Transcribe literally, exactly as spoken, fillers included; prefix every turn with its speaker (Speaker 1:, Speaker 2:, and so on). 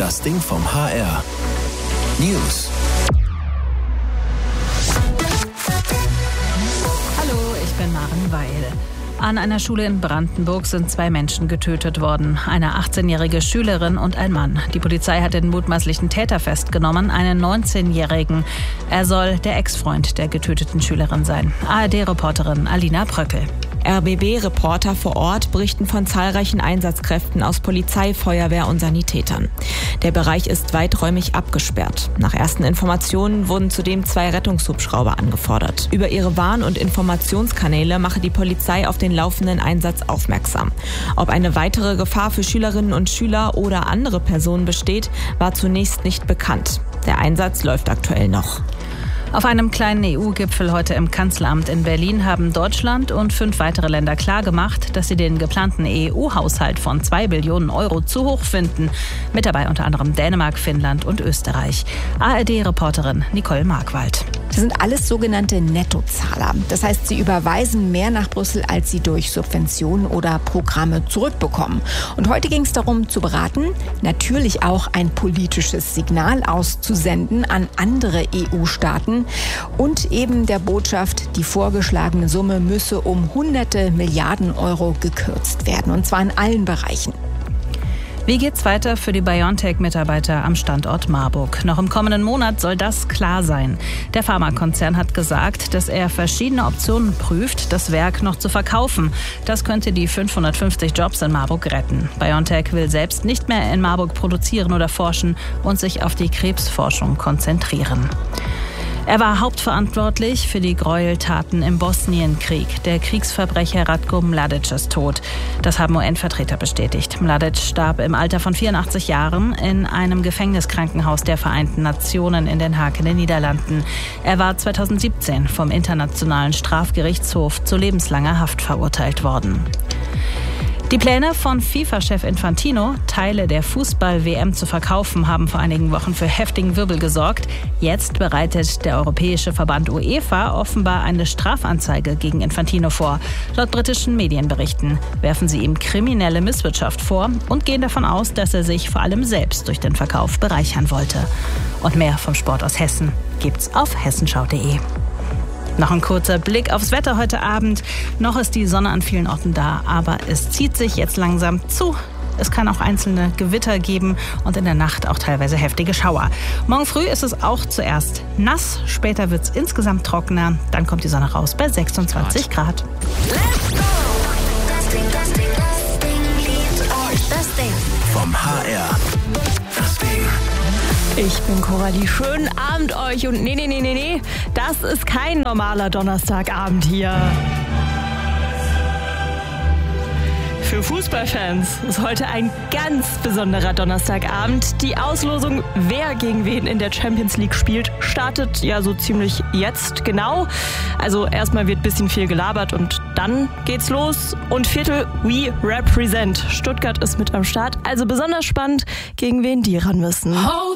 Speaker 1: Das Ding vom H R. News.
Speaker 2: Hallo, ich bin Maren Weil. An einer Schule in Brandenburg sind zwei Menschen getötet worden. Eine achtzehnjährige Schülerin und ein Mann. Die Polizei hat den mutmaßlichen Täter festgenommen, einen neunzehnjährigen. Er soll der Ex-Freund der getöteten Schülerin sein. A R D-Reporterin Alina Bröckel.
Speaker 3: R B B-Reporter vor Ort berichten von zahlreichen Einsatzkräften aus Polizei, Feuerwehr und Sanitätern. Der Bereich ist weiträumig abgesperrt. Nach ersten Informationen wurden zudem zwei Rettungshubschrauber angefordert. Über ihre Warn- und Informationskanäle mache die Polizei auf den laufenden Einsatz aufmerksam. Ob eine weitere Gefahr für Schülerinnen und Schüler oder andere Personen besteht, war zunächst nicht bekannt. Der Einsatz läuft aktuell noch.
Speaker 2: Auf einem kleinen E U-Gipfel heute im Kanzleramt in Berlin haben Deutschland und fünf weitere Länder klargemacht, dass sie den geplanten E U-Haushalt von zwei Billionen Euro zu hoch finden. Mit dabei unter anderem Dänemark, Finnland und Österreich. A R D-Reporterin Nicole Markwald.
Speaker 4: Das sind alles sogenannte Nettozahler. Das heißt, sie überweisen mehr nach Brüssel, als sie durch Subventionen oder Programme zurückbekommen. Und heute ging es darum zu beraten, natürlich auch ein politisches Signal auszusenden an andere E U-Staaten und eben der Botschaft, die vorgeschlagene Summe müsse um hunderte Milliarden Euro gekürzt werden, und zwar in allen Bereichen.
Speaker 2: Wie geht's weiter für die BioNTech-Mitarbeiter am Standort Marburg? Noch im kommenden Monat soll das klar sein. Der Pharmakonzern hat gesagt, dass er verschiedene Optionen prüft, das Werk noch zu verkaufen. Das könnte die fünfhundertfünfzig Jobs in Marburg retten. BioNTech will selbst nicht mehr in Marburg produzieren oder forschen und sich auf die Krebsforschung konzentrieren. Er war hauptverantwortlich für die Gräueltaten im Bosnienkrieg. Der Kriegsverbrecher Ratko Mladic ist tot. Das haben U N-Vertreter bestätigt. Mladic starb im Alter von vierundachtzig Jahren in einem Gefängniskrankenhaus der Vereinten Nationen in Den Haag in den Niederlanden. Er war zweitausendsiebzehn vom Internationalen Strafgerichtshof zu lebenslanger Haft verurteilt worden. Die Pläne von FIFA-Chef Infantino, Teile der Fußball-W M zu verkaufen, haben vor einigen Wochen für heftigen Wirbel gesorgt. Jetzt bereitet der europäische Verband UEFA offenbar eine Strafanzeige gegen Infantino vor. Laut britischen Medienberichten werfen sie ihm kriminelle Misswirtschaft vor und gehen davon aus, dass er sich vor allem selbst durch den Verkauf bereichern wollte. Und mehr vom Sport aus Hessen gibt's auf hessenschau punkt de. Noch ein kurzer Blick aufs Wetter heute Abend. Noch ist die Sonne an vielen Orten da, aber es zieht sich jetzt langsam zu. Es kann auch einzelne Gewitter geben und in der Nacht auch teilweise heftige Schauer. Morgen früh ist es auch zuerst nass, später wird es insgesamt trockener. Dann kommt die Sonne raus bei sechsundzwanzig Grad.
Speaker 1: Let's go! Das Ding, das Ding, das Ding liebt euch. Das Ding vom H R. Das Ding.
Speaker 3: Ich bin Coralie. Schönen Abend euch. Und nee, nee, nee, nee, nee, das ist kein normaler Donnerstagabend hier. Für Fußballfans ist heute ein ganz besonderer Donnerstagabend. Die Auslosung, wer gegen wen in der Champions League spielt, startet ja so ziemlich jetzt genau. Also erstmal wird ein bisschen viel gelabert und dann geht's los. Und Viertel, we represent. Stuttgart ist mit am Start. Also besonders spannend, gegen wen die ran müssen.